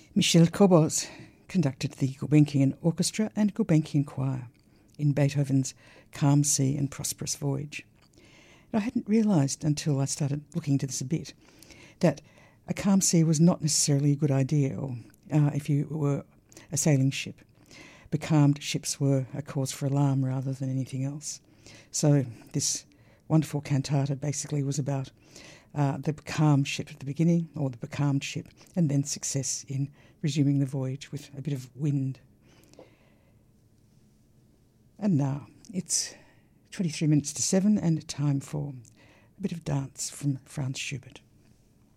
Michel Cobos conducted the Gulbenkian Orchestra and Gulbenkian Choir in Beethoven's Calm Sea and Prosperous Voyage. And I hadn't realised until I started looking into this a bit that a calm sea was not necessarily a good idea, or if you were a sailing ship. Becalmed ships were a cause for alarm rather than anything else. So this wonderful cantata basically was about the becalmed ship at the beginning, or the becalmed ship, and then success in resuming the voyage with a bit of wind. And now it's 23 minutes to 7 and time for a bit of dance from Franz Schubert.